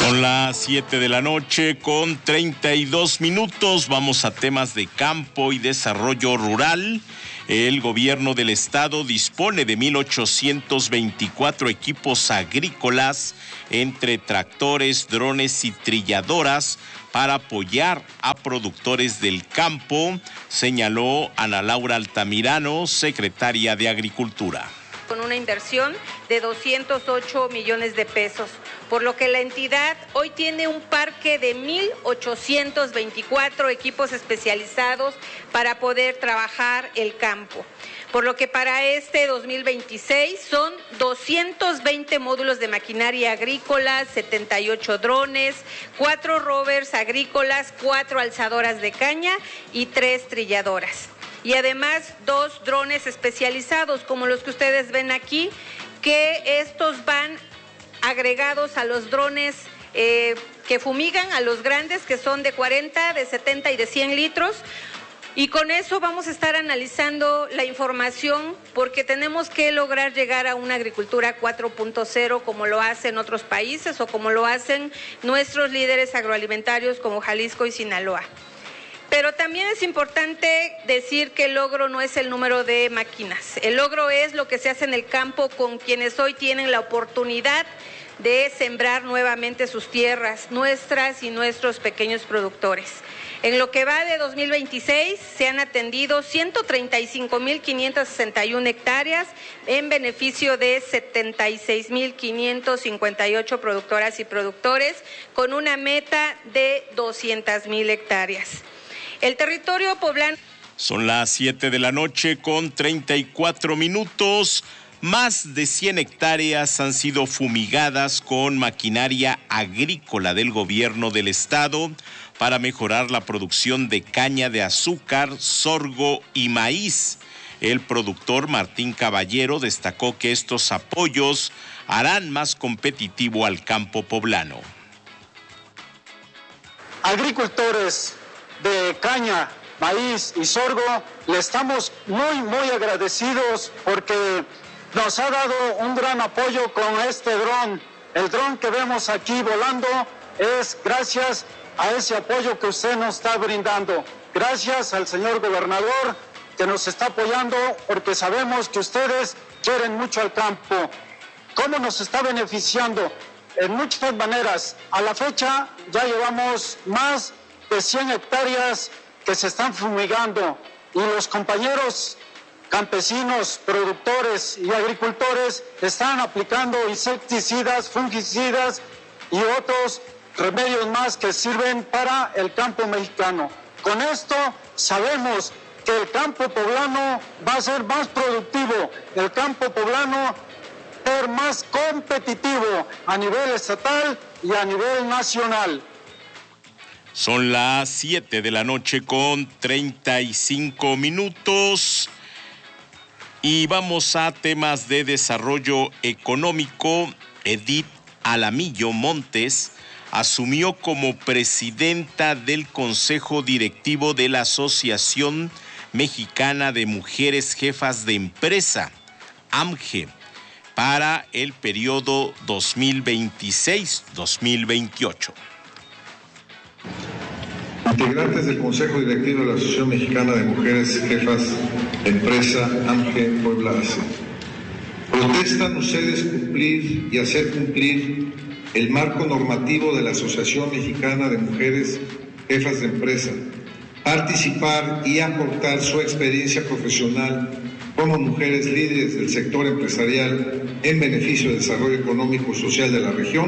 Son las 7 de la noche con 32 minutos. Vamos a temas de campo y desarrollo rural. El gobierno del estado dispone de 1,824 equipos agrícolas entre tractores, drones y trilladoras para apoyar a productores del campo, señaló Ana Laura Altamirano, secretaria de Agricultura. Con una inversión de 208 millones de pesos, por lo que la entidad hoy tiene un parque de 1,824 equipos especializados para poder trabajar el campo. Por lo que para este 2026 son 220 módulos de maquinaria agrícola, 78 drones, 4 rovers agrícolas, 4 alzadoras de caña y 3 trilladoras. Y además 2 drones especializados como los que ustedes ven aquí, que estos van agregados a los drones que fumigan, a los grandes que son de 40, de 70 y de 100 litros. Y con eso vamos a estar analizando la información porque tenemos que lograr llegar a una agricultura 4.0 como lo hacen otros países o como lo hacen nuestros líderes agroalimentarios como Jalisco y Sinaloa. Pero también es importante decir que el logro no es el número de máquinas. El logro es lo que se hace en el campo con quienes hoy tienen la oportunidad de sembrar nuevamente sus tierras, nuestras y nuestros pequeños productores. En lo que va de 2026 se han atendido 135.561 hectáreas en beneficio de 76.558 productoras y productores con una meta de 200.000 hectáreas. El territorio poblano. Son las 7 de la noche con 34 minutos. Más de 100 hectáreas han sido fumigadas con maquinaria agrícola del gobierno del estado para mejorar la producción de caña de azúcar, sorgo y maíz. El productor Martín Caballero destacó que estos apoyos harán más competitivo al campo poblano. Agricultores de caña, maíz y sorgo, le estamos muy agradecidos porque nos ha dado un gran apoyo con este dron. El dron que vemos aquí volando es gracias a ese apoyo que usted nos está brindando. Gracias al señor gobernador que nos está apoyando porque sabemos que ustedes quieren mucho al campo. ¿Cómo nos está beneficiando? En muchas maneras. A la fecha ya llevamos más de 100 hectáreas que se están fumigando y los compañeros campesinos, productores y agricultores están aplicando insecticidas, fungicidas y otros remedios más que sirven para el campo mexicano. Con esto sabemos que el campo poblano va a ser más productivo, el campo poblano va a ser más competitivo a nivel estatal y a nivel nacional. Son las 7 de la noche con 35 minutos y vamos a temas de desarrollo económico. Edith Alamillo Montes asumió como presidenta del Consejo Directivo de la Asociación Mexicana de Mujeres Jefas de Empresa, AMGE, para el periodo 2026-2028. Integrantes del Consejo Directivo de la Asociación Mexicana de Mujeres Jefas de Empresa, AMGE Puebla AC. Protestan ustedes cumplir y hacer cumplir el marco normativo de la Asociación Mexicana de Mujeres Jefas de Empresa, participar y aportar su experiencia profesional como mujeres líderes del sector empresarial en beneficio del desarrollo económico y social de la región.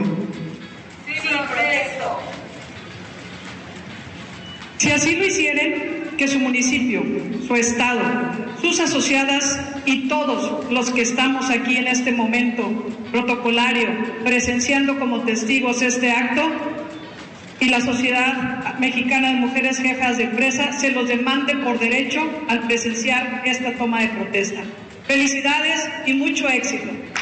Si así lo hicieren, que su municipio, su estado, sus asociadas y todos los que estamos aquí en este momento protocolario, presenciando como testigos este acto, y la Sociedad Mexicana de Mujeres Jefas de Empresa se los demande por derecho al presenciar esta toma de protesta. Felicidades y mucho éxito.